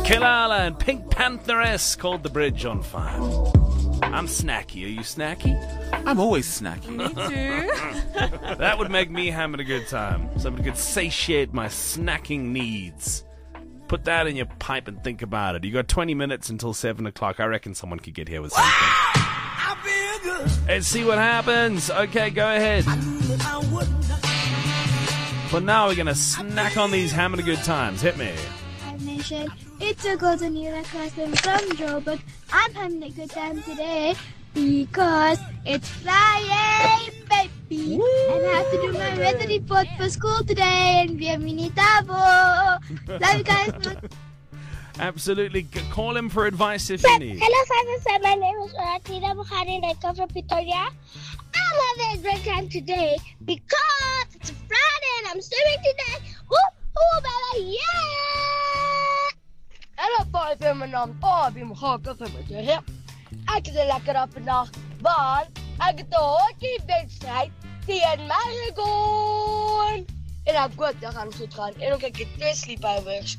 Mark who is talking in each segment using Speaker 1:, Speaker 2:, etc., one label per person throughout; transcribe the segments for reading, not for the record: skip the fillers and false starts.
Speaker 1: Kilala and Pink Pantheress called The Bridge on 5. I'm snacky. Are you snacky?
Speaker 2: I'm always snacky.
Speaker 3: Me too.
Speaker 1: That would make me having a good time. Somebody could satiate my snacking needs. Put that in your pipe and think about it. You got 20 minutes until 7 o'clock. I reckon someone could get here with something.
Speaker 4: I feel good.
Speaker 1: Let's see what happens. Okay, go ahead. For now, we're going to snack on these having a good times. Hit me.
Speaker 5: Hi Nation, it's a golden Eurocustom from Joburg. I'm having a good time today because it's Friday, baby. And I have to do my weather report for school today and Bienvenitavo. Love you guys.
Speaker 1: Absolutely. Call him for advice if you need.
Speaker 5: Hello, Simon. My name is Oratina Bukhari and I come from Pretoria. I'm having a great time today because it's Friday and I'm swimming today. Woo, baby, yeah!
Speaker 6: Hallo baie vir my naam Abim Gaka vir my hier. Ek het 'n lekker op vandag, want ek het 'n hokkiewedstryd teen Marigon. En ek hoop dit gaan goed gaan. En ook ek het 2 sleepovers.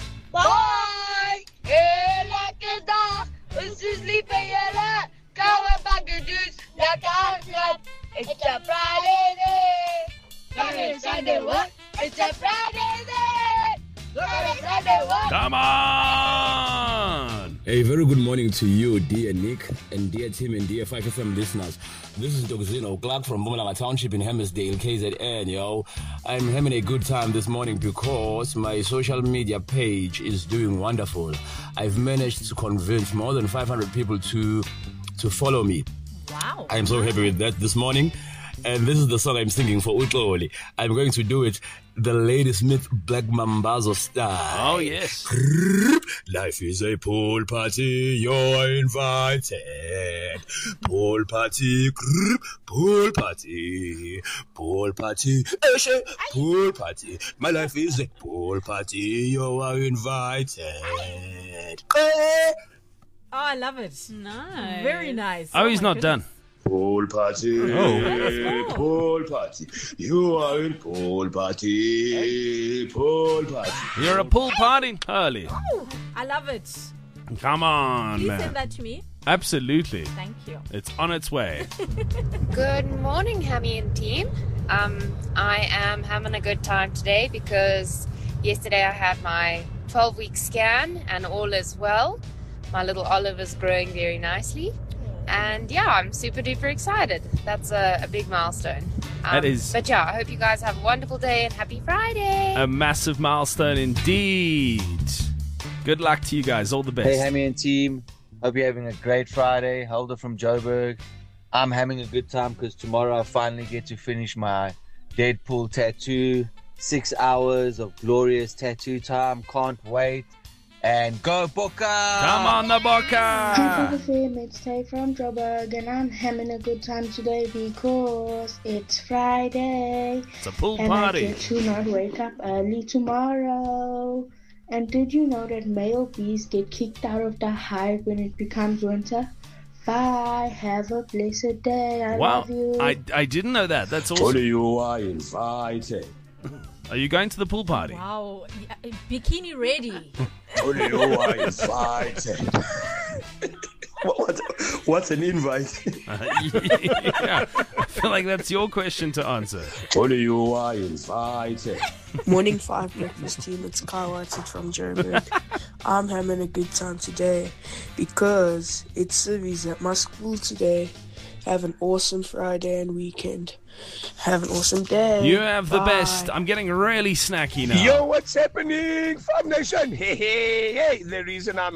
Speaker 6: Bye! Hey, lekker dag. Ons is lief vir julle. Kom en pak die dus. Lekker grap. It's a Friday day. Friday what? It's a Friday day. Friday what?
Speaker 1: Come on!
Speaker 7: A very good morning to you, dear Nick, and dear Tim, and dear 5FM listeners. This is Dr. Zeno Clark from Mpumalanga Township in Hammersdale, KZN, yo. I'm having a good time this morning because my social media page is doing wonderful. I've managed to convince more than 500 people to follow me.
Speaker 3: Wow.
Speaker 7: I'm so happy with that this morning. And this is the song I'm singing for Utloli. I'm going to do it the Ladysmith Black Mambazo style.
Speaker 1: Oh, yes.
Speaker 7: Life is a pool party, you're invited. Pool party, pool party, pool party, pool party. My life is a pool party, you are invited.
Speaker 3: Oh, I love it.
Speaker 8: Nice.
Speaker 3: Very nice.
Speaker 1: Oh, he's
Speaker 3: my
Speaker 1: not
Speaker 3: goodness.
Speaker 1: done.
Speaker 7: Pool party, pool party. You are in pool party, pool party.
Speaker 1: You're a pool party early.
Speaker 3: Oh, I love it.
Speaker 1: Come on,
Speaker 3: Please
Speaker 1: man.
Speaker 3: send that to me.
Speaker 1: Absolutely.
Speaker 3: Thank you.
Speaker 1: It's on its way.
Speaker 8: Good morning, Hammy and team. I am having a good time today because yesterday I had my 12-week scan and all is well. My little Olive is growing very nicely. And yeah, I'm super duper excited. That's a big milestone.
Speaker 1: That is.
Speaker 8: But yeah, I hope you guys have a wonderful day and happy Friday.
Speaker 1: A massive milestone indeed. Good luck to you guys. All the best.
Speaker 9: Hey, Hammy and team. Hope you're having a great Friday. Helder from Joburg. I'm having a good time because tomorrow I finally get to finish my Deadpool tattoo. 6 hours of glorious tattoo time. Can't wait. And go Boca!
Speaker 1: Come on, the Boca!
Speaker 5: Hi, Fam. It's Tay from Joburg, and I'm having a good time today because it's Friday.
Speaker 1: It's a pool
Speaker 5: And
Speaker 1: party.
Speaker 5: I get to not wake up early tomorrow. And did you know that male bees get kicked out of the hive when it becomes winter? Bye. Have a blessed day. I
Speaker 1: Wow.
Speaker 5: love you.
Speaker 1: I didn't know that. That's awesome.
Speaker 7: you are invited.
Speaker 1: Are you going to the pool party?
Speaker 3: Wow. Yeah, bikini ready.
Speaker 7: Only you are invited. What's an invite?
Speaker 1: Yeah. I feel like that's your question to answer.
Speaker 7: Only you are invited.
Speaker 10: Morning 5 breakfast team, it's Kyle Watson from Joburg. I'm having a good time today because it's civvies at my school today. Have an awesome Friday and weekend. Have an awesome day.
Speaker 1: You have the
Speaker 10: Bye.
Speaker 1: best. I'm getting really snacky now.
Speaker 11: Yo, what's happening, Farm Nation? Hey, the reason I'm